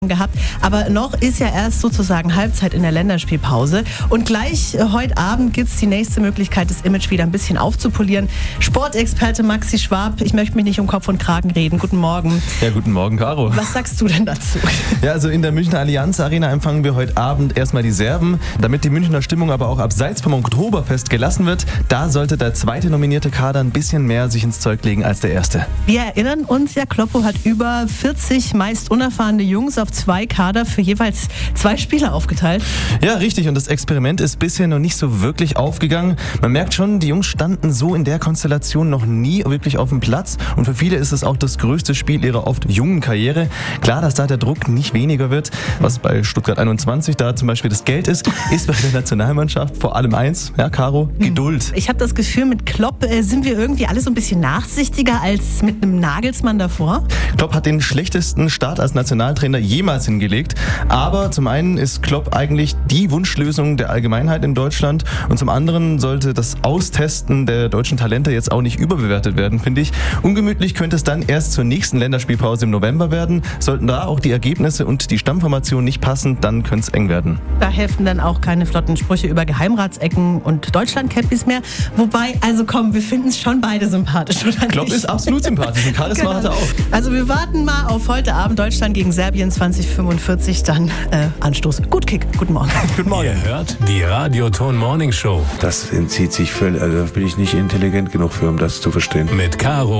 gehabt, aber noch ist ja erst sozusagen Halbzeit in der Länderspielpause und gleich heute Abend gibt es die nächste Möglichkeit, das Image wieder ein bisschen aufzupolieren. Sportexperte Maxi Schwab, ich möchte mich nicht um Kopf und Kragen reden. Guten Morgen. Ja, guten Morgen, Caro. Was sagst du denn dazu? Ja, also in der Münchner Allianz Arena empfangen wir heute Abend erstmal die Serben. Damit die Münchner Stimmung aber auch abseits vom Oktoberfest gelassen wird, da sollte der zweite nominierte Kader ein bisschen mehr sich ins Zeug legen als der erste. Wir erinnern uns, ja, Kloppo hat über 40 meist unerfahrene Jungs auf 2 Kader für jeweils 2 Spieler aufgeteilt. Ja, richtig. Und das Experiment ist bisher noch nicht so wirklich aufgegangen. Man merkt schon, die Jungs standen so in der Konstellation noch nie wirklich auf dem Platz. Und für viele ist es auch das größte Spiel ihrer oft jungen Karriere. Klar, dass da der Druck nicht weniger wird. Was bei Stuttgart 21 da zum Beispiel das Geld ist bei der Nationalmannschaft vor allem eins. Ja, Caro, Geduld. Ich habe das Gefühl, mit Klopp sind wir irgendwie alle so ein bisschen nachsichtiger als mit einem Nagelsmann davor. Klopp hat den schlechtesten Start als Nationaltrainer jemals hingelegt. Aber zum einen ist Klopp eigentlich die Wunschlösung der Allgemeinheit in Deutschland und zum anderen sollte das Austesten der deutschen Talente jetzt auch nicht überbewertet werden, finde ich. Ungemütlich könnte es dann erst zur nächsten Länderspielpause im November werden. Sollten da auch die Ergebnisse und die Stammformation nicht passen, dann könnte es eng werden. Da helfen dann auch keine flotten Sprüche über Geheimratsecken und Deutschland-Cappies mehr. Wobei, also komm, wir finden es schon beide sympathisch, oder Klopp nicht? ist absolut sympathisch und Charisma hat er auch. Also wir warten mal auf heute Abend Deutschland gegen Serbien 2045, dann Anstoß. Gut Kick, guten Morgen. Guten Morgen. Ihr hört die Radioton Morning Show Das entzieht sich völlig, also da bin ich nicht intelligent genug für, um das zu verstehen. mit Caro